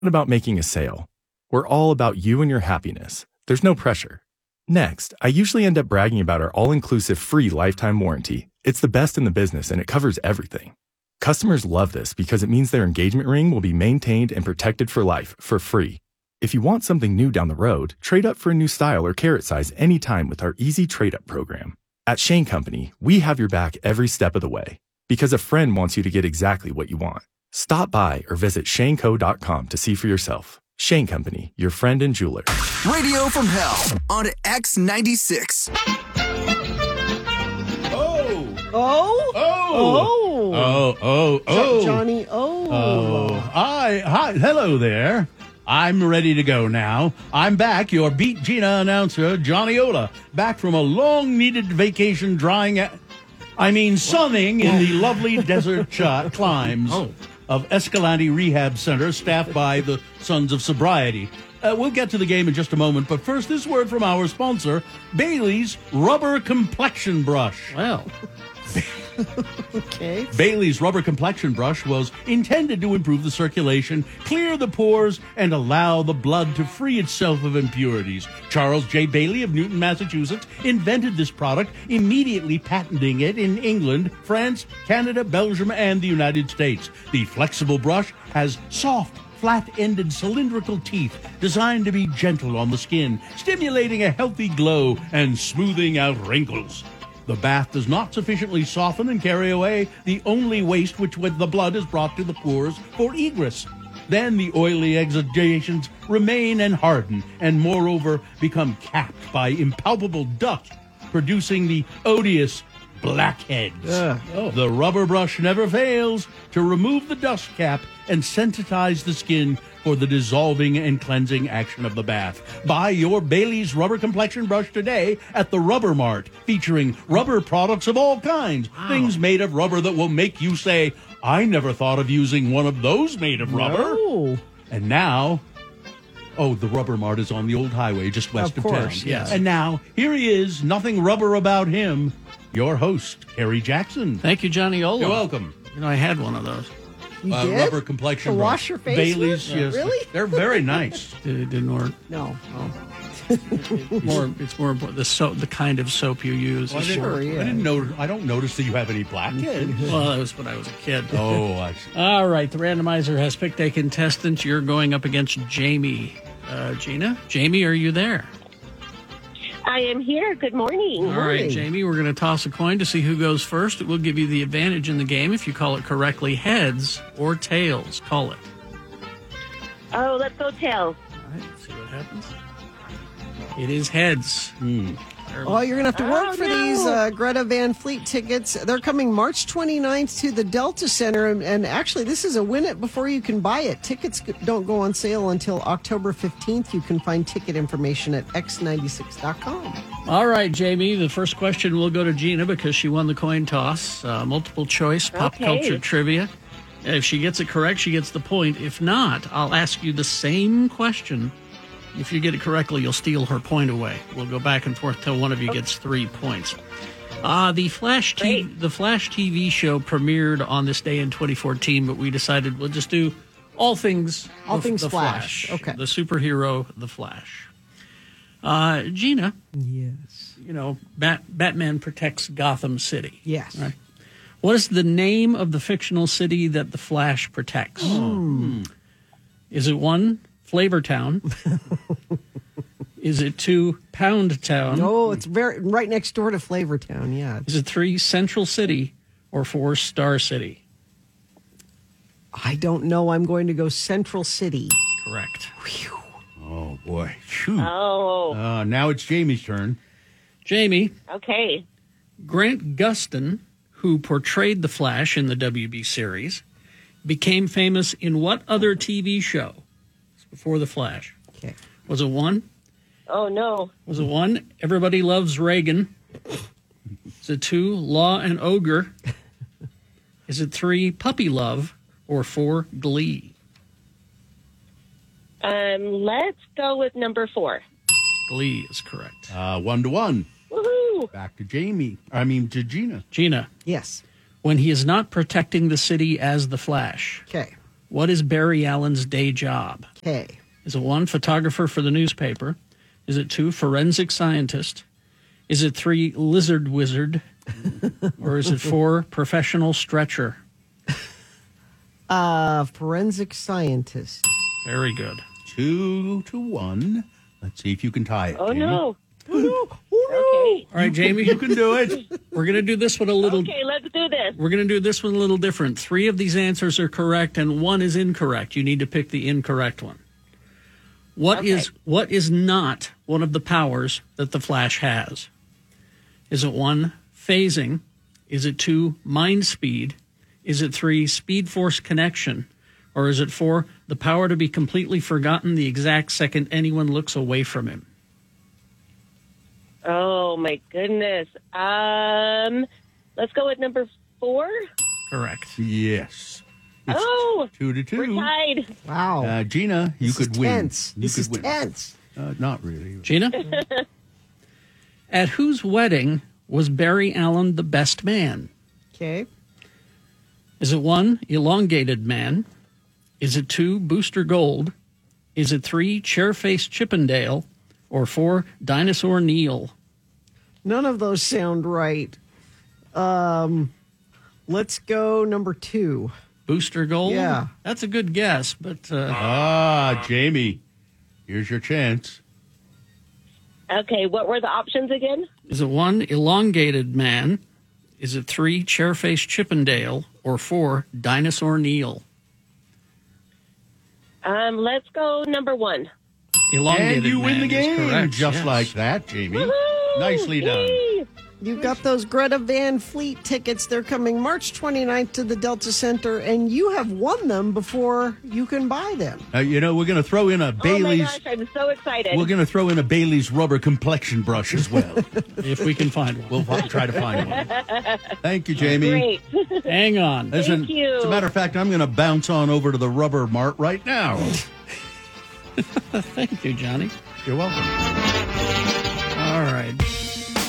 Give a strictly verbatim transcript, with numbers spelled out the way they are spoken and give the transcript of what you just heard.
about making a sale. We're all about you and your happiness. There's no pressure. Next, I usually end up bragging about our all-inclusive free lifetime warranty. It's the best in the business and it covers everything. Customers love this because it means their engagement ring will be maintained and protected for life for free. If you want something new down the road, trade up for a new style or carrot size anytime with our easy trade-up program. At Shane Company, we have your back every step of the way because a friend wants you to get exactly what you want. Stop by or visit shane co dot com to see for yourself. Shane Company, your friend and jeweler. Radio from Hell on X ninety-six. Oh! Oh? Oh! Oh! Oh, oh, oh. Johnny, oh. Oh. Hi, hi, hello there. I'm ready to go now. I'm back, your Beat Gina announcer, Johnny Ola, back from a long-needed vacation drying at, I mean, sunning in the lovely desert ch- climes Oh. of Escalante Rehab Center, staffed by the Sons of Sobriety. Uh, we'll get to the game in just a moment, but first, this word from our sponsor, Bailey's Rubber Complexion Brush. Well, Okay. Bailey's Rubber Complexion Brush was intended to improve the circulation, clear the pores, and allow the blood to free itself of impurities. Charles J. Bailey of Newton, Massachusetts, invented this product, immediately patenting it in England, France, Canada, Belgium, and the United States. The flexible brush has soft, flat-ended cylindrical teeth designed to be gentle on the skin, stimulating a healthy glow and smoothing out wrinkles. The bath does not sufficiently soften and carry away the only waste which with the blood is brought to the pores for egress. Then the oily exudations remain and harden, and moreover become capped by impalpable dust, producing the odious blackheads. Ugh. Oh. The rubber brush never fails to remove the dust cap and sensitize the skin for the dissolving and cleansing action of the bath. Buy your Bailey's Rubber Complexion Brush today at the Rubber Mart, featuring rubber products of all kinds. Wow. Things made of rubber that will make you say, I never thought of using one of those made of rubber. No. And now, oh, the Rubber Mart is on the old highway just west Of of, course, town. yes. And now, here he is, nothing rubber about him, your host, Kerry Jackson. thank you, Johnny Ola. You're welcome. You know, I had one of those. You Uh, did? rubber complexion To brush. wash your face Bailey's, with? yes. Really? They're very nice. It it didn't work. No. More, it's more important the soap, the kind of soap you use. Well, I is didn't, more- Sure, yeah. I didn't know. I don't notice that you have any blackheads. Well, that was when I was a kid. Oh, I see. All right, the randomizer has picked a contestant. You're going up against Jamie. Uh, Gina? Jamie, are you there? I am here. Good morning. All right, morning. Jamie, we're going to toss a coin to see who goes first. It will give you the advantage in the game if you call it correctly, heads or tails. Call it. Oh, let's go tails. All right, let's see what happens. It is heads. Hmm. Oh, you're going to have to work Oh, for no. these uh, Greta Van Fleet tickets. They're coming March twenty-ninth to the Delta Center. And, and actually, this is a win it before you can buy it. Tickets g- don't go on sale until October fifteenth. You can find ticket information at x ninety-six dot com. All right, Jamie, the first question will go to Gina because she won the coin toss. Uh, multiple choice, pop Okay. culture trivia. If she gets it correct, she gets the point. If not, I'll ask you the same question. If you get it correctly, you'll steal her point away. We'll go back and forth till one of you gets three points. Uh, the Flash T- Great. the Flash T V show premiered on this day in twenty fourteen, but we decided we'll just do all things All the, things the Flash. Okay. The superhero, the Flash. Uh, Gina, Yes. you know, Bat- Batman protects Gotham City. Yes. Right. What is the name of the fictional city that the Flash protects? Hmm. Is it one, Flavortown? Is it two, Pound Town? No, it's very right next door to Flavortown. Yeah. Is it three, Central City? Or four, Star City? I don't know. I'm going to go Central City. Correct. Oh boy. Phew. Oh, Uh, now it's Jamie's turn. Jamie, okay. Grant Gustin, who portrayed the Flash in the W B series, became famous in what other T V show before the Flash? Okay. Was it one? Oh, no. Was it one, Everybody Loves Reagan? Is it two, Law and Ogre? Is it three, Puppy Love? Or four, Glee? Um, let's go with number four. Glee is correct. Uh, one to one. Woohoo! Back to Jamie. I mean to Gina. Gina, Yes. when he is not protecting the city as the Flash, Okay. What is Barry Allen's day job? Okay. Is it one, photographer for the newspaper? Is it two, forensic scientist? Is it three, lizard wizard? Or is it four, professional stretcher? Uh, forensic scientist. Very good. Two to one. Let's see if you can tie it. Oh, Jamie. no. Oh, Okay. All right, Jamie, You can do it. we're going to do this one a little Okay, let's do this. We're going to do this one a little different. Three of these answers are correct and one is incorrect. You need to pick the incorrect one. What Okay. is what is not one of the powers that the Flash has? Is it one, phasing? Is it two, mind speed? Is it three, speed force connection? Or is it four, the power to be completely forgotten the exact second anyone looks away from him? Oh, my goodness. Um, let's go with number four. Correct. Yes. It's Oh, two to two. we're tied. wow. Uh, Gina, you this could is win. tense. You This could is win. tense. Uh, not really. Gina? At whose wedding was Barry Allen the best man? Okay. Is it one, elongated man? Is it two, Booster Gold? Is it three, Chairface Chippendale? Or four, Dinosaur Neil? None of those sound right. Um, let's go number two. Booster Gold? Yeah. That's a good guess, but uh, Ah, Jamie, here's your chance. Okay, what were the options again? is it one, elongated man? Is it three, Chairface Chippendale? Or four, Dinosaur Neil? Um, let's go number one. Elongated And you win man the is game correct, just yes. like that, Jamie. Woohoo! Nicely done. Yay! You got those Greta Van Fleet tickets. They're coming March twenty-ninth to the Delta Center, and you have won them before you can buy them. Uh, you know, we're going to throw in a Oh, my Bailey's. gosh, I'm so excited. We're going to throw in a Bailey's rubber complexion brush as well. If we can find one. We'll fi- try to find one. Thank you, Jamie. Great. Hang on. Listen, Thank you. As a matter of fact, I'm going to bounce on over to the Rubber Mart right now. Thank you, Johnny. You're welcome. All right.